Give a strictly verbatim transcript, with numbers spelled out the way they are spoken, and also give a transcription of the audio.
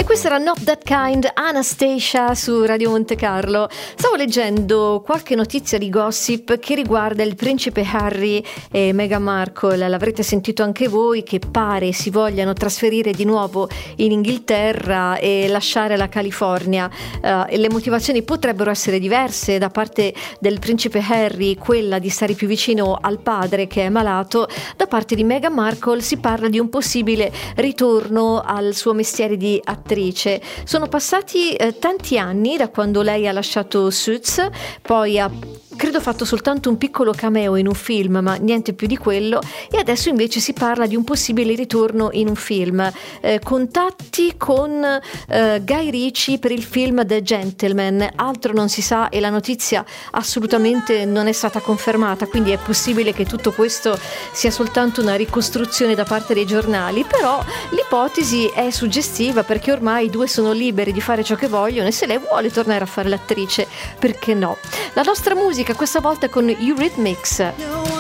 E questa era Not That Kind, Anastacia su Radio Monte Carlo. Stavo leggendo qualche notizia di gossip che riguarda il principe Harry e Meghan Markle. L'avrete sentito anche voi, che pare si vogliano trasferire di nuovo in Inghilterra e lasciare la California. Uh, e le motivazioni potrebbero essere diverse. Da parte del principe Harry, quella di stare più vicino al padre che è malato. Da parte di Meghan Markle si parla di un possibile ritorno al suo mestiere di attrice. Sono passati eh, tanti anni da quando lei ha lasciato Suits, poi ha credo fatto soltanto un piccolo cameo in un film, ma niente più di quello, e adesso invece si parla di un possibile ritorno in un film. Eh, contatti con eh, Guy Ritchie per il film The Gentleman, altro non si sa e la notizia assolutamente non è stata confermata, quindi è possibile che tutto questo sia soltanto una ricostruzione da parte dei giornali, però l'ipotesi è suggestiva perché ormai i due sono liberi di fare ciò che vogliono e se lei vuole tornare a fare l'attrice, perché no? La nostra musica questa volta con Eurythmics.